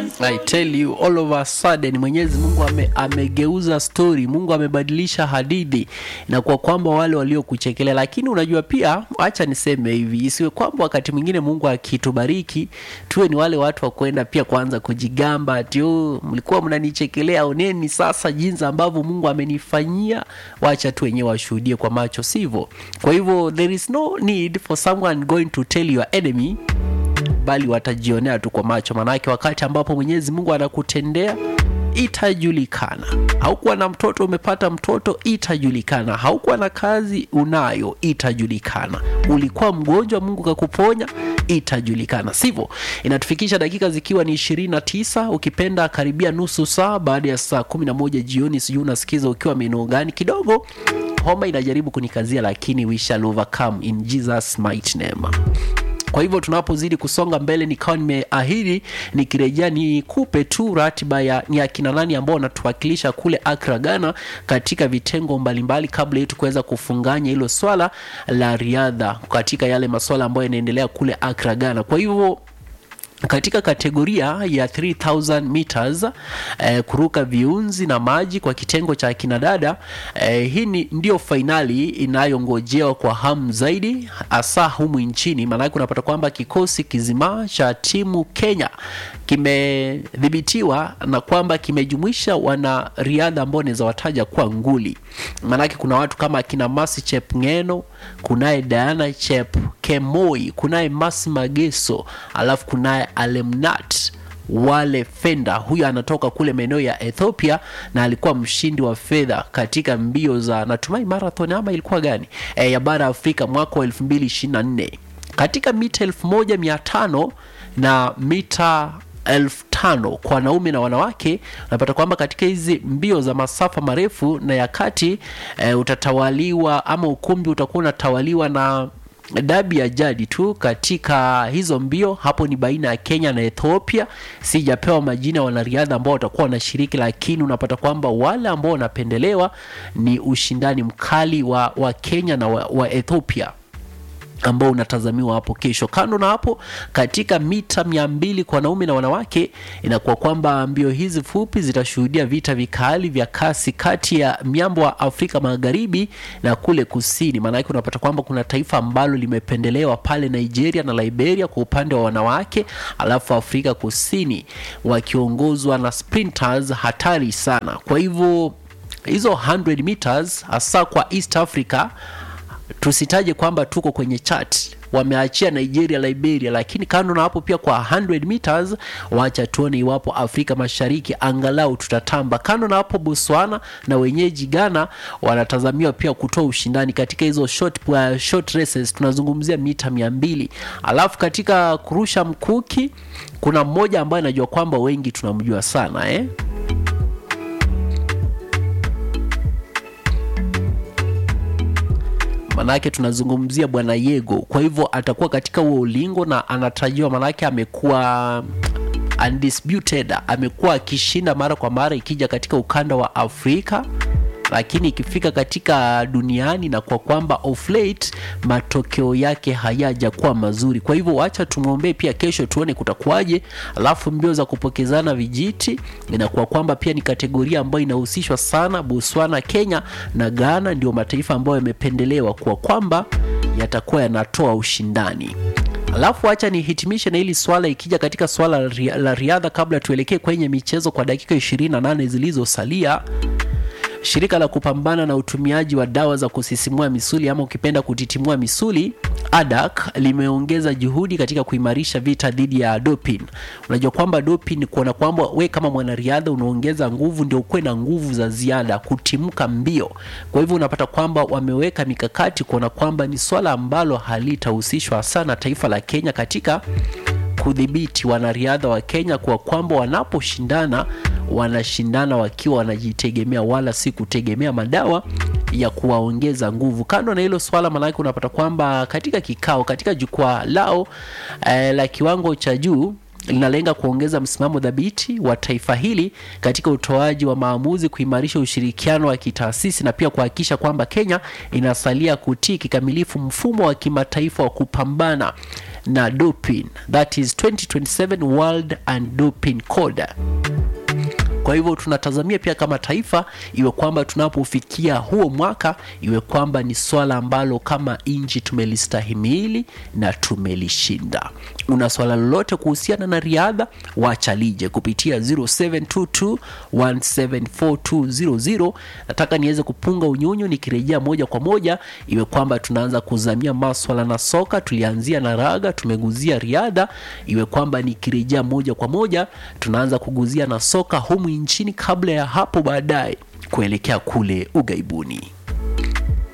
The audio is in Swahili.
I tell you, all of a sudden Mwenyezi Mungu amegeuza story, Mungu amebadilisha hadithi, na kwa kwamba wale waliokuchekelea. Lakini unajua pia, acha niseme hivi, isiwe kwamba wakati mwingine Mungu akitubariki tuwe ni wale watu wa kwenda pia kuanza kujigamba ati mlikuwa mnanichekelea, oneni sasa jinsi ambavyo Mungu amenifanyia. Wacha tu wenyewe washuhudie kwa macho, sivyo? Kwa hivyo there is no need for someone going to tell your enemy, bali watajionea tu kwa macho. Manake wakati ambapo Mwenyezi Mungu anakutendea, itajulikana. Haukuwa na mtoto, umepata mtoto, itajulikana. Haukuwa na kazi, unayo, itajulikana. Ulikuwa mgonjwa, Mungu kakuponya, itajulikana, sivyo? Inatufikisha dakika zikiwa ni 29, ukipenda karibia nusu saa baada ya saa 11 jioni. Sijui unasikiza ukiwa maeneo gani. Kidogo homa inajaribu kunikazia, lakini we shall overcome in Jesus mighty name. Kwa hivyo tunapozidi kusonga mbele, nikawa nimeahidi nikirejea nikupe tu ratiba ya ni akina nani ambao wanatuwakilisha kule Accra, Ghana, katika vitengo mbalimbali, kabla yetu kuweza kufunganya hilo swala la riadha katika yale masuala ambayo yanaendelea kule Accra, Ghana. Kwa hivyo katika kategoria ya 3000 meters kuruka viunzi na maji kwa kitengo cha kina dada, hii ndio finali inayongojewa kwa hamu zaidi hasa humu nchini. Maana unapata kwamba kikosi kizima cha timu Kenya kimedhibitiwa na kwamba kimejumuisha wana riadha ambao naweza wataja kwa nguli. Maana kuna watu kama akina Mercy Chepngeno, kunaye Diana Chepkemoi, kunaye Mercy Mageso, alafu kunaye Alemnat Wale Fenda. Huyu anatoka kule maeneo ya Ethiopia na alikuwa mshindi wa fedha katika mbio za natumai marathon ama ilikuwa gani ya bara Afrika mwaka wa 2024. Katika mita 1500 na mita 1500 kwa wanaume na wanawake, unapata kwamba katika hizi mbio za masafa marefu na ya kati, utatawaliwa ama ukumbi utakuwa unatawaliwa na dabi ya jadi tu katika hizo mbio. Hapo ni baina ya Kenya na Ethiopia. Sijapewa majina ya wanariadha ambao watakuwa wanashiriki, lakini unapata kwamba wale ambao wanapendelewa ni ushindani mkali wa Kenya na wa Ethiopia ambao unatazamiwa hapo kesho. Kando na hapo, katika mita 200 kwa wanaume na wanawake, inakuwa kwamba mbio hizi fupi zitashuhudia vita vikali vya kasi kati ya miambo wa Afrika Magharibi na kule kusini. Maana yake unapata kwamba kuna taifa ambalo limependelewa pale, Nigeria na Liberia kwa upande wa wanawake, alafu Afrika Kusini wakiongozwa na sprinters hatari sana. Kwa hivyo hizo 100 meters hasa kwa East Africa, tusitaje kwamba tuko kwenye chart, wameachia Nigeria, Liberia, lakini kando na hapo pia kwa 100 meters wacha tuone iwapo Afrika Mashariki angalau tutatamba. Kando na hapo, Botswana na wenyeji Ghana wanatazamiwa pia kutoa ushindani katika hizo short races, tunazungumzia mita 200. Alafu katika kurusha mkuki kuna mmoja ambaye najua kwamba wengi tunamjua sana manake tunazungumzia bwana Yego. Kwa hivyo atakuwa katika huo ulingo na anatarajiwa, manake amekuwa undisputed, amekuwa akishinda mara kwa mara ikija katika ukanda wa Afrika, lakini ikifika katika duniani na kwa kwamba off late matokeo yake hayaja kuwa mazuri. Kwa hivyo wacha tumuombe pia kesho tuone kutakuwaje. Alafu mbio za kupokezana vijiti inakuwa kwamba pia ni kategoria ambayo inahusishwa sana. Botswana, Kenya na Ghana ndio mataifa ambayo yamependelewa kwa kwamba yatakuwa yanatoa ushindani. Alafu acha nihitimishe na hili swala ikija katika swala la riadha kabla tuelekee kwenye michezo kwa dakika 28 zilizosalia. Shirika la kupambana na utumiaji wa dawa za kusisimua misuli ama ukipenda kutitimua misuli, ADAK, limeongeza juhudi katika kuimarisha vita dhidi ya doping. Unajua kwamba doping ni kuona kwamba we kama mwanariadha unaongeza nguvu ndio ukwe na nguvu za ziada kutimuka mbio. Kwa hivyo unapata kwamba wameweka mikakati kuona kwamba ni swala ambalo halitahusishwa sana taifa la Kenya katika kudhibiti wanariadha wa Kenya, kwa kwamba wanaposhindana wanashindana wakiwa wanajitegemea wala si kutegemea madawa ya kuwaongeza nguvu. Kando na hilo swala, manake unapata kwamba katika kikao katika jukwaa lao la kiwango cha juu linalenga kuongeza msimamo dhabiti wa taifa hili katika utoaji wa maamuzi, kuimarisha ushirikiano wa kitaasisi na pia kuhakikisha kwamba Kenya inasalia kutii kikamilifu mfumo wa kimataifa wa kupambana na doping, that is 2027 World Anti-Doping Code. Kwa hivyo tunatazamia pia kama taifa iwe kwamba tunapofikia huo mwaka iwe kwamba ni swala ambalo kama nchi tumelistahimili na tumelishinda. Una swala lolote kuhusiana na riadha, wacha lije kupitia 0722174200. Nataka niweze kupunga unyunyu nikirejea moja kwa moja iwe kwamba tunaanza kuzamia maswala na soka. Tulianzia na raga, tumeguzia riadha, iwe kwamba nikirejea moja kwa moja tunaanza kuguzia na soka humu nchini, kabla ya hapo baadaye kuelekea kule ugaibuni.